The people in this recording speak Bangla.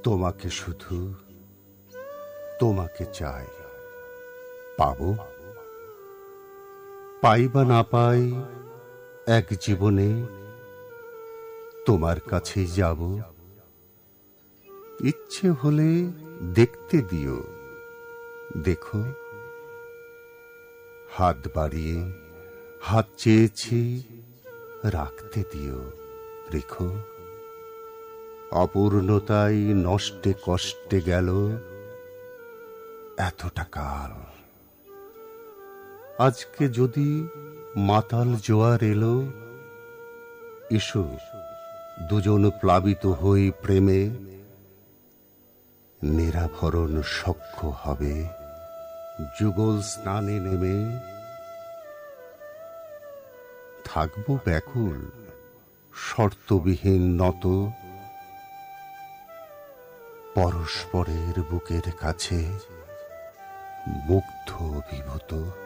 তোমাকে শুধু তোমাকে চাই, পাবো পাই বা না পাই এক জীবনে তোমার কাছেই যাব। ইচ্ছে হলে দেখতে দিও, দেখো হাত বাড়িয়ে হাত চেয়েছি, রাখতে দিও, রেখো। অপূর্ণতাই নষ্টে কষ্টে গেল এতটা কাল। আজকে যদি মাতাল জোয়ার এলো, এসো দুজন প্লাবিত হই প্রেমে, নিরাভরণ সখ্য হবে যুগল স্নানে নেমে। থাকবো ব্যাকুল শর্তবিহীন নত, পরস্পরের বুকের কাছে মুগ্ধ অভিভূত।